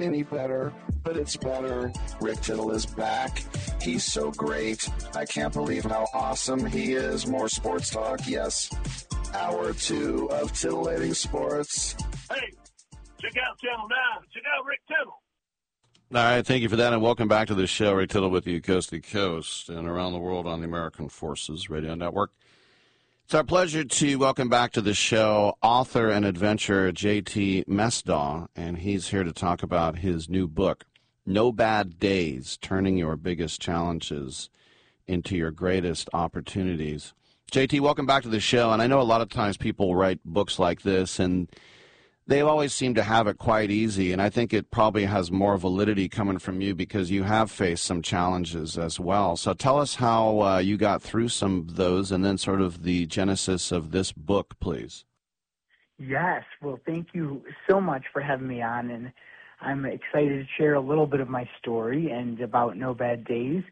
any better, but it's better. Rick Tittle is back. He's so great. I can't believe how awesome he is. More sports talk, yes. Hour 2 of Titillating Sports. Hey, check out Channel 9. Check out Rick Tittle. All right, thank you for that, and welcome back to the show. Rick Tittle with you coast to coast and around the world on the American Forces Radio Network. It's our pleasure to welcome back to the show author and adventurer J.T. Mesdaw, and he's here to talk about his new book, No Bad Days, Turning Your Biggest Challenges into Your Greatest Opportunities. J.T., welcome back to the show, and I know a lot of times people write books like this, and they always seem to have it quite easy, and I think it probably has more validity coming from you because you have faced some challenges as well. So tell us how you got through some of those and then sort of the genesis of this book, please. Yes. Well, thank you so much for having me on, and I'm excited to share a little bit of my story and about No Bad Days.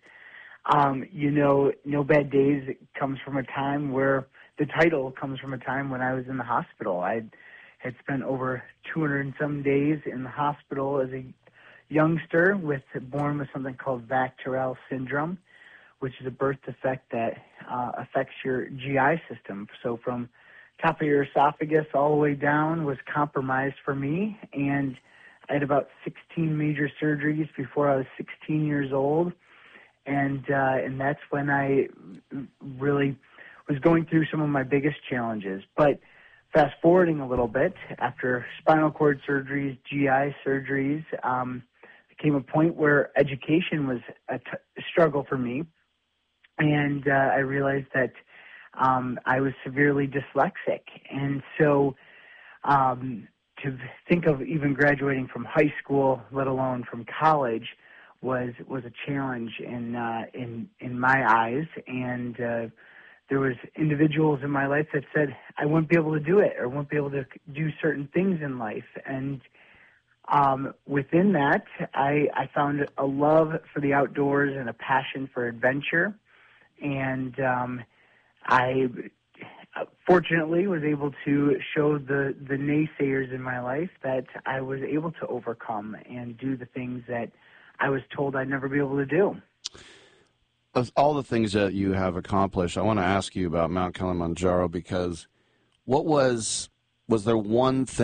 No Bad Days comes from a time where the title comes from a time when I was in the hospital. I had spent over 200 and some days in the hospital as a youngster born with something called VAC-Terrell syndrome, which is a birth defect that affects your GI system. So from top of your esophagus all the way down was compromised for me, and I had about 16 major surgeries before I was 16 years old, and that's when I really was going through some of my biggest challenges. But fast forwarding a little bit, after spinal cord surgeries, GI surgeries, came a point where education was a struggle for me, and I realized that I was severely dyslexic. And so to think of even graduating from high school, let alone from college, was a challenge in my eyes, and there was individuals in my life that said I wouldn't be able to do it or wouldn't be able to do certain things in life. And within that, I found a love for the outdoors and a passion for adventure. And I fortunately was able to show the naysayers in my life that I was able to overcome and do the things that I was told I'd never be able to do. Of all the things that you have accomplished, I want to ask you about Mount Kilimanjaro because was there one thing